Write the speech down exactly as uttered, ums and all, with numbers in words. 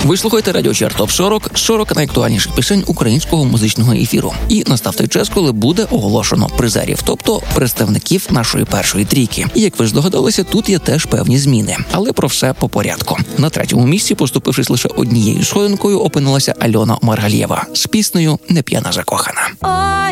Ви слухаєте радіо Чарт Топ сорок, сорок найактуальніших пісень українського музичного ефіру. І настав той час, коли буде оголошено призерів, тобто представників нашої першої трійки. І як ви ж здогадалися, тут є теж певні зміни. Але про все по порядку. На третьому місці, поступившись лише однією сходинкою, опинилася Альона Маргалєва з піснею «Не п'яна закохана».